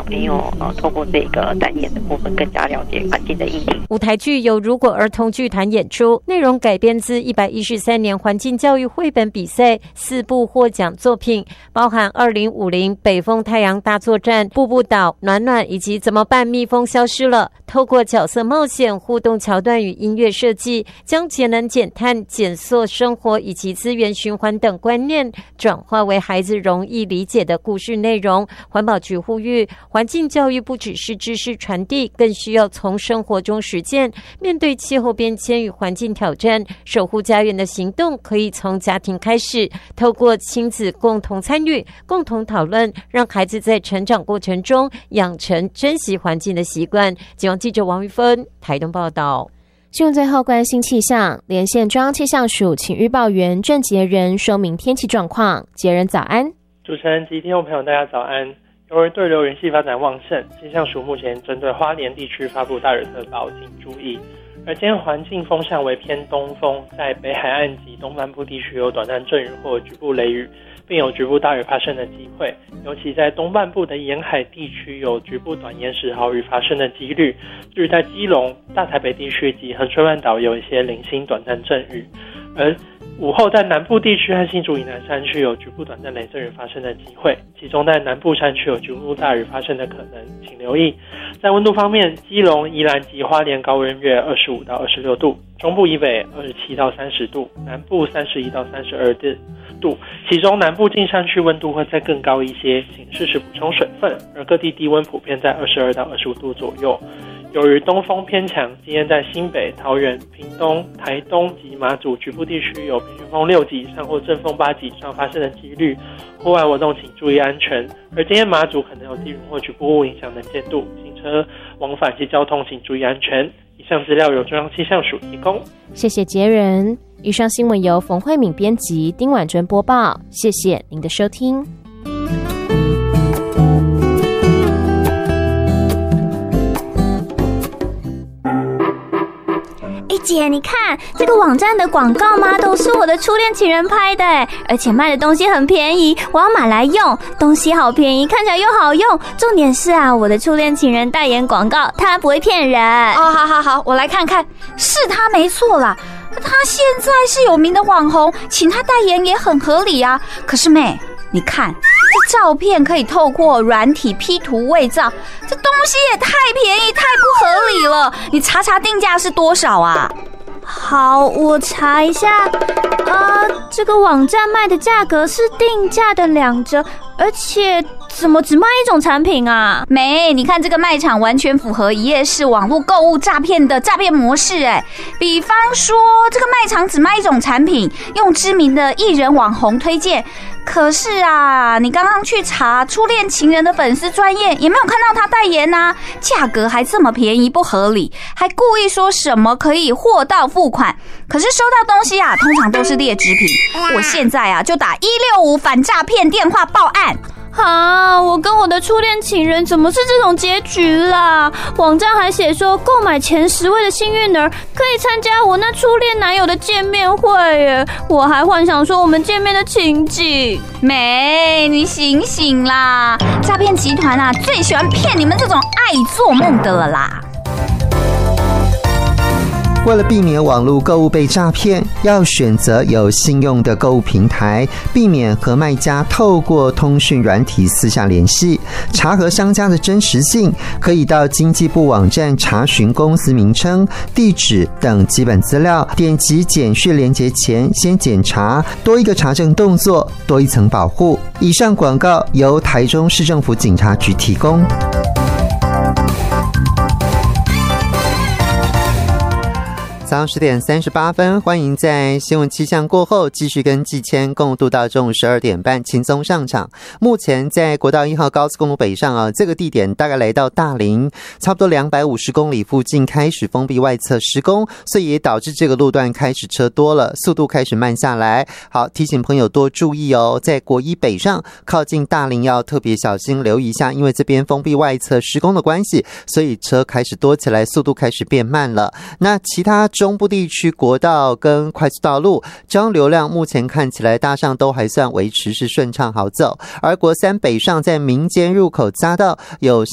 朋友透过这个展演的部分更加了解环境的议题。 舞台剧由如果儿童剧团演出，内容改编自113年环境教育绘本比赛4部获奖作品，包含2050、北风太阳大作战、步步岛、暖暖以及怎么办蜜蜂消失了。透过角色冒险、互动桥段与音乐设计，将节能减碳、减塑生活以及资源循环等观念转化为孩子容易理解的故事内容。环保局呼吁，环境教育不只是知识传递，更需要从生活中实践。面对气候变迁与环境挑战，守护家园的行动可以从家庭开始，透过亲子共同参与、共同讨论，让孩子在成长过程中养成珍惜环境的习惯。警方记者王玉芬台东报道。 新闻最后关心气象，连线中央气象署请预报员郑杰仁说明天气状况。杰仁早安。 主持人及听众朋友大家早安。由于对流云系发展旺盛，气象署目前针对花莲地区发布大雨特报，请注意。而今天环境风向为偏东风，在北海岸及东半部地区有短暂阵雨或局部雷雨，并有局部大雨发生的机会，尤其在东半部的沿海地区有局部短延时豪雨发生的几率。至于在基隆、大台北地区及恒春半岛有一些零星短暂阵雨，而午后在南部地区和新竹以南山区有局部短暂雷阵雨发生的机会，其中在南部山区有局部大雨发生的可能，请留意。在温度方面，基隆、宜兰及花莲高温约25到26度，中部以北27到30度，南部31到32度，其中南部近山区温度会再更高一些，请适时补充水分，而各地低温普遍在22到25度左右。由于东风偏强，今天在新北、桃园、屏东、台东及马祖局部地区有平均风6级以上或阵风8级以上发生的几率，户外活动请注意安全。而今天马祖可能有低云或局部雾影响能见度，行车往返及交通请注意安全。以上资料由中央气象署提供。 谢谢杰仁。以上新闻由冯慧敏编辑，丁婉珍播报。谢谢您的收听。 姐，你看这个网站的广告吗？都是我的初恋情人拍的，而且卖的东西很便宜，我要买来用。东西好便宜，看起来又好用，重点是啊，我的初恋情人代言广告，他不会骗人。 哦，好，我来看看，是他没错啦。他现在是有名的网红，请他代言也很合理啊。可是妹，你看这照片可以透过软体 P 图伪造，这东西也太便宜太不合理了。你查定价是多少啊？ 好，我查一下。这个网站卖的价格是定价的2折，而且怎么只卖一种产品啊？ 没，你看这个卖场完全符合一页式网络购物诈骗的诈骗模式比方说，这个卖场只卖一种产品，用知名的艺人网红推荐。可是啊，你刚刚去查初恋情人的粉丝专页，也没有看到他代言啊，价格还这么便宜不合理，还故意说什么可以货到付款，可是收到东西啊，通常都是劣质品。我现在啊就打165反诈骗电话报案。 我跟我的初恋情人怎么是这种结局啦？网站还写说，购买前10位的幸运儿可以参加我那初恋男友的见面会耶！我还幻想说我们见面的情景。 妹，你醒醒啦！诈骗集团啊，最喜欢骗你们这种爱做梦的了啦。 为了避免网络购物被诈骗，要选择有信用的购物平台，避免和卖家透过通讯软体私下联系。查核商家的真实性，可以到经济部网站查询公司名称、地址等基本资料，点击简讯连结前先检查，多一个查证动作，多一层保护。以上广告由台中市政府警察局提供。早上10点38分，欢迎在新闻气象过后继续跟季谦共度到中午12点半，轻松上场。目前在国道1号高速公路北上这个地点大概来到大林，差不多250公里附近开始封闭外侧施工，所以也导致这个路段开始车多了，速度开始慢下来。好，提醒朋友多注意在国一北上靠近大林要特别小心留意一下，因为这边封闭外侧施工的关系，所以车开始多起来，速度开始变慢了。那其他中部地区国道跟快速道路交通流量目前看起来大上都还算维持是顺畅好走，而国3北上在民间入口匝道有